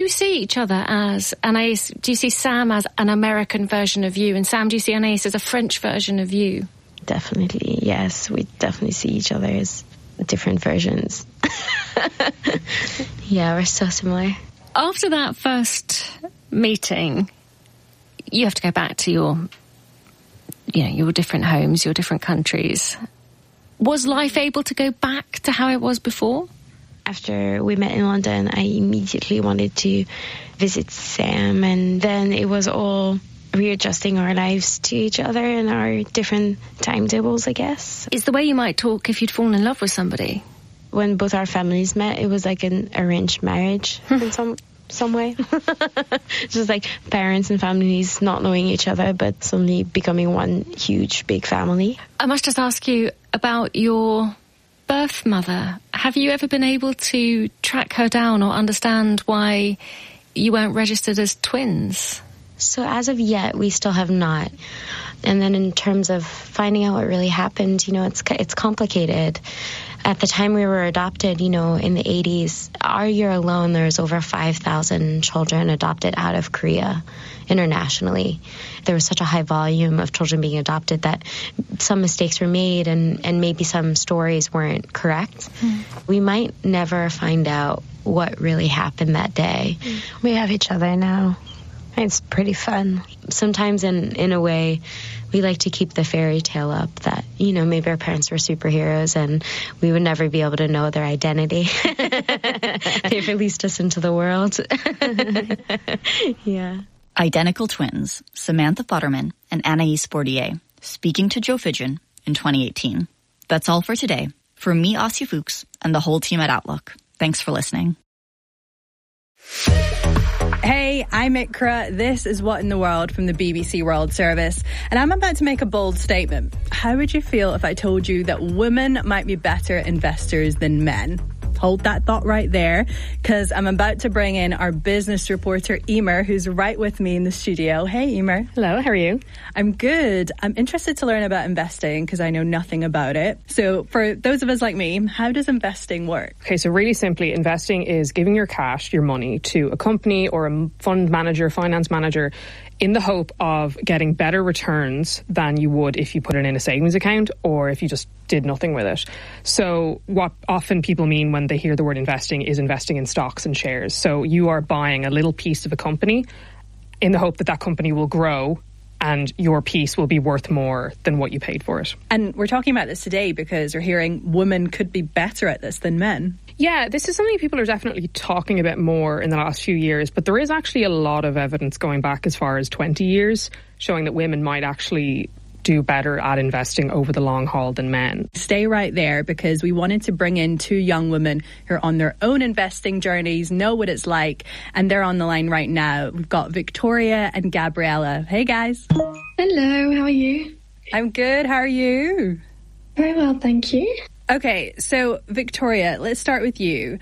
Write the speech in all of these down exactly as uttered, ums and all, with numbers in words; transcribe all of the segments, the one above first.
you see each other as, Anaïs, do you see Sam as an American version of you? And Sam, do you see Anaïs as a French version of you? Definitely, yes. We definitely see each other as different versions. Yeah, we're so similar. After that first meeting, you have to go back to your, you know, your different homes, your different countries. Was life able to go back to how it was before? After we met in London, I immediately wanted to visit Sam, and then it was all readjusting our lives to each other and our different timetables, I guess. Is the way you might talk if you'd fallen in love with somebody? When both our families met, it was like an arranged marriage in some some way. Just like parents and families not knowing each other, but suddenly becoming one huge, big family. I must just ask you about your birth mother. Have you ever been able to track her down or understand why you weren't registered as twins? So as of yet, we still have not. And then in terms of finding out what really happened, you know, it's it's complicated. At the time we were adopted, you know, in the eighties, our year alone, there was over five thousand children adopted out of Korea internationally. There was such a high volume of children being adopted that some mistakes were made and, and maybe some stories weren't correct. Mm. We might never find out what really happened that day. Mm. We have each other now. It's pretty fun. Sometimes in, in a way, we like to keep the fairy tale up that, you know, maybe our parents were superheroes and we would never be able to know their identity. They released us into the world. Yeah. Identical twins, Samantha Futterman and Anaïs Fortier, speaking to Joe Fidgen in twenty eighteen. That's all for today. From me, Asya Fuchs, and the whole team at Outlook. Thanks for listening. Hey, I'm Ikra. This is What in the World from the B B C World Service. And I'm about to make a bold statement. How would you feel if I told you that women might be better investors than men? Hold that thought right there, because I'm about to bring in our business reporter, Emer, who's right with me in the studio. Hey, Emer. Hello, how are you? I'm good. I'm interested to learn about investing because I know nothing about it. So for those of us like me, how does investing work? Okay, so really simply, investing is giving your cash, your money, to a company or a fund manager, finance manager, in the hope of getting better returns than you would if you put it in a savings account or if you just did nothing with it. So what often people mean when they hear the word investing is investing in stocks and shares. So you are buying a little piece of a company in the hope that that company will grow and your piece will be worth more than what you paid for it. And we're talking about this today because we're hearing women could be better at this than men. Yeah, this is something people are definitely talking about more in the last few years, but there is actually a lot of evidence going back as far as twenty years showing that women might actually do better at investing over the long haul than men. Stay right there because we wanted to bring in two young women who are on their own investing journeys, know what it's like, and they're on the line right now. We've got Victoria and Gabriella. Hey guys. Hello, how are you? I'm good, how are you? Very well, thank you. Okay, so Victoria, let's start with you.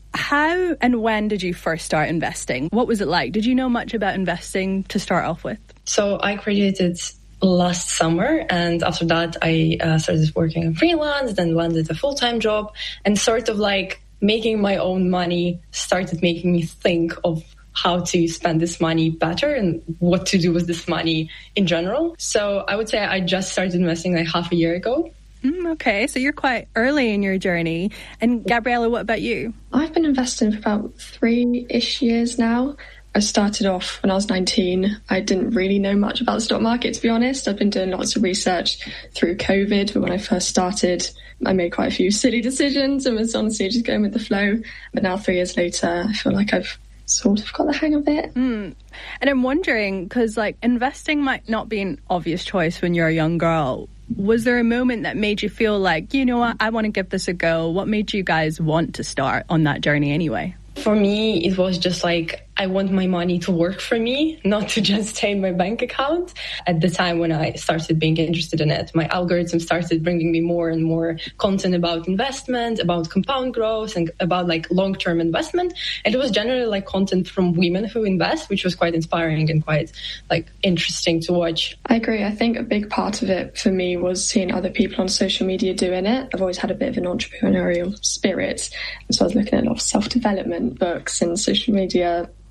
How and when did you first start investing? What was it like? Did you know much about investing to start off with? So I graduated last summer, and after that I uh, started working on freelance, then landed a full-time job, and sort of like making my own money started making me think of how to spend this money better and what to do with this money in general. So I would say I just started investing like half a year ago. Mm, okay, so you're quite early in your journey. And Gabriella, what about you? I've been investing for about three-ish years now. I started off when I was nineteen. I didn't really know much about the stock market, to be honest. I've been doing lots of research through COVID, but when I first started, I made quite a few silly decisions and was honestly just going with the flow. But now, three years later, I feel like I've sort of got the hang of it. Mm. And I'm wondering, because like investing might not be an obvious choice when you're a young girl. Was there a moment that made you feel like, you know what, I want to give this a go? What made you guys want to start on that journey anyway? For me, it was just like, I want my money to work for me, not to just stay in my bank account. At the time when I started being interested in it, my algorithm started bringing me more and more content about investment, about compound growth, and about like long-term investment. And it was generally like content from women who invest, which was quite inspiring and quite like interesting to watch. I agree. I think a big part of it for me was seeing other people on social media doing it. I've always had a bit of an entrepreneurial spirit. So I was looking at a lot of self-development books and social media